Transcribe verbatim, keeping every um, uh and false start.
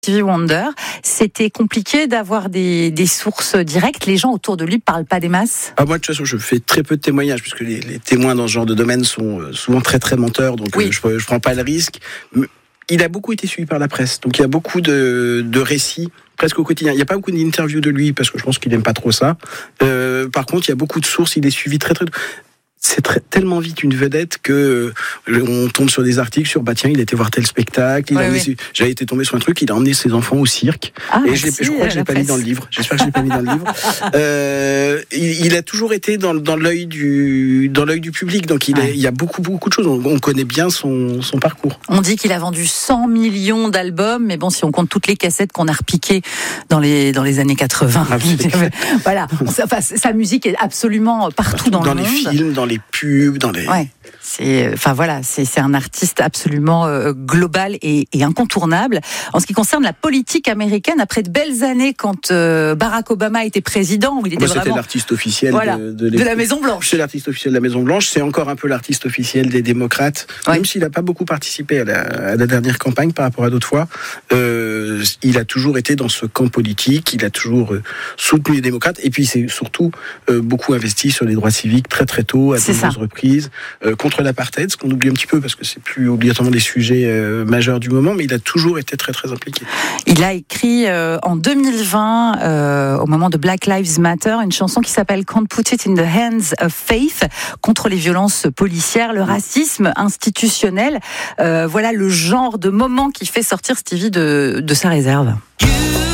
Stevie Wonder, c'était compliqué d'avoir des, des sources directes. Les gens autour de lui ne parlent pas des masses. Ah, moi, de toute façon, je fais très peu de témoignages, puisque les, les témoins dans ce genre de domaine sont souvent très très menteurs, donc oui. euh, je ne prends pas le risque. Il a beaucoup été suivi par la presse, donc il y a beaucoup de, de récits, presque au quotidien. Il n'y a pas beaucoup d'interviews de lui, parce que je pense qu'il n'aime pas trop ça. Euh, par contre, il y a beaucoup de sources, il est suivi très très... C'est très, tellement vite une vedette que euh, on tombe sur des articles sur bah tiens il était voir tel spectacle. Il oui, a oui. emmené, j'avais été tombé sur un truc. Il a emmené ses enfants au cirque. Ah, et je, je crois que je l'ai pas mis dans le livre. J'espère que je l'ai pas mis dans le livre. Euh, il, il a toujours été dans, dans l'œil du dans l'œil du public. Donc il, ouais. est, il y a beaucoup beaucoup de choses. On, on connaît bien son son parcours. On dit qu'il a vendu cent millions d'albums, mais bon si on compte toutes les cassettes qu'on a repiquées dans les dans les années quatre-vingts. Ah, voilà. Enfin, sa musique est absolument partout dans, dans le monde. Dans les films, dans les pubs, dans les... Ouais, c'est, enfin voilà, c'est, c'est un artiste absolument euh, global et, et incontournable. En ce qui concerne la politique américaine, après de belles années quand euh, Barack Obama était président, où il était Moi, vraiment... C'était l'artiste officiel voilà, de, de, de la Maison-Blanche. C'est l'artiste officiel de la Maison-Blanche, c'est encore un peu l'artiste officiel des démocrates, ouais. Même s'il n'a pas beaucoup participé à la, à la dernière campagne par rapport à d'autres fois. Euh, il a toujours été dans ce camp politique, il a toujours euh, soutenu les démocrates, et puis c'est surtout euh, beaucoup investi sur les droits civiques très très tôt, à de nombreuses reprises, euh, contre l'apartheid, ce qu'on oublie un petit peu parce que c'est plus obligatoirement des sujets euh, majeurs du moment, mais il a toujours été très très impliqué. Il a écrit euh, en deux mille vingt, euh, au moment de Black Lives Matter, une chanson qui s'appelle Can't Put It in the Hands of Faith, contre les violences policières, le racisme institutionnel. Euh, voilà le genre de moment qui fait sortir Stevie de, de sa réserve. You